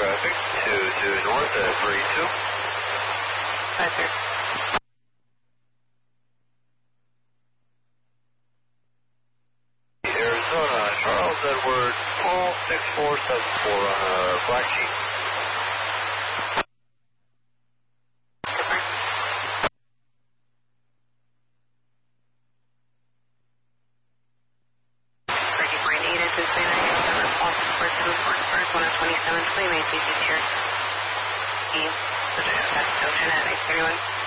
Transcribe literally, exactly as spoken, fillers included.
traffic, two two north at three two. Five, sir. Arizona, Charles Edward, Paul six four seven four on a Black Sheep. one oh twenty-seven, twenty, may please use your key. That's Ocean at nine thirty-one.